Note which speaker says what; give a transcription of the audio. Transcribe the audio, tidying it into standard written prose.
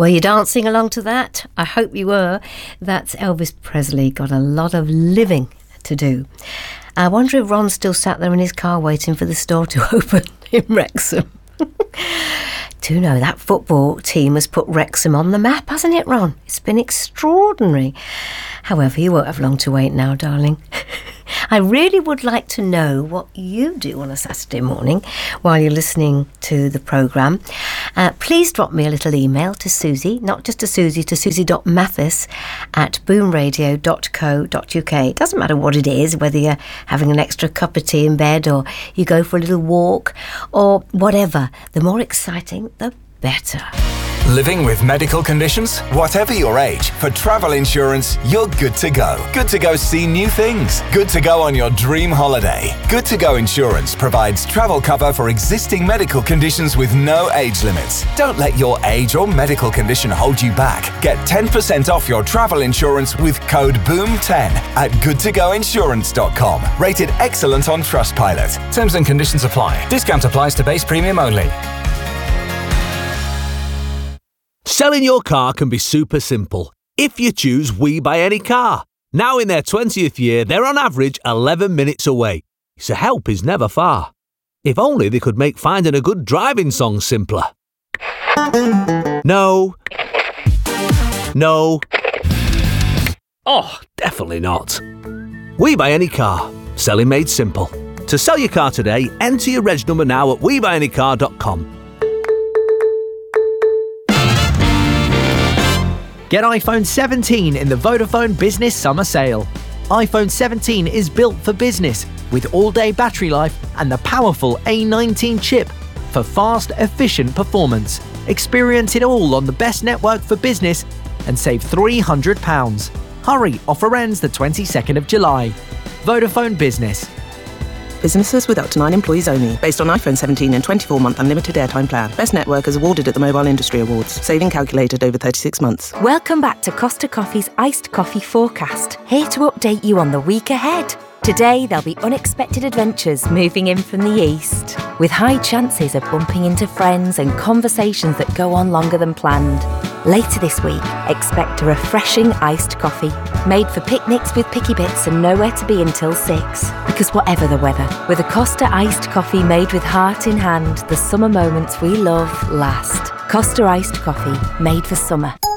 Speaker 1: Were you dancing along to that? I hope you were. That's Elvis Presley. Got a lot of living to do. I wonder if Ron's still sat there in his car waiting for the store to open in Wrexham. Do you know that football team has put Wrexham on the map, hasn't it, Ron? It's been extraordinary. However, you won't have long to wait now, darling. I really would like to know what you do on a Saturday morning while you're listening to the programme. Please drop me a little email to Susie, not just to susie.mathis@boomradio.co.uk. It doesn't matter what it is, whether you're having an extra cup of tea in bed or you go for a little walk or whatever. The more exciting, the better.
Speaker 2: Living with medical conditions? Whatever your age, for travel insurance, you're good to go. Good to go see new things. Good to go on your dream holiday. Good to go insurance provides travel cover for existing medical conditions with no age limits. Don't let your age or medical condition hold you back. Get 10% off your travel insurance with code BOOM10 at goodtogoinsurance.com. Rated excellent on Trustpilot.
Speaker 3: Terms and conditions apply. Discount applies to base premium only.
Speaker 4: Selling your car can be super simple if you choose We Buy Any Car. Now in their 20th year, they're on average 11 minutes away, so help is never far. If only they could make finding a good driving song simpler. No. No. Oh, definitely not. We Buy Any Car. Selling made simple. To sell your car today, enter your reg number now at webuyanycar.com.
Speaker 5: Get iPhone 17 in the Vodafone Business Summer Sale. iPhone 17 is built for business with all-day battery life and the powerful A19 chip for fast, efficient performance. Experience it all on the best network for business and save £300. Hurry, offer ends the 22nd of July. Vodafone Business.
Speaker 6: Businesses with up to 9 employees only. Based on iPhone 17 and 24-month unlimited airtime plan. Best network is awarded at the Mobile Industry Awards. Saving calculated over 36 months.
Speaker 7: Welcome back to Costa Coffee's Iced Coffee Forecast. Here to update you on the week ahead. Today, there'll be unexpected adventures moving in from the east, with high chances of bumping into friends and conversations that go on longer than planned. Later this week, expect a refreshing iced coffee, made for picnics with picky bits and nowhere to be until 6. Because whatever the weather, with a Costa iced coffee made with heart in hand, the summer moments we love last. Costa iced coffee, made for summer.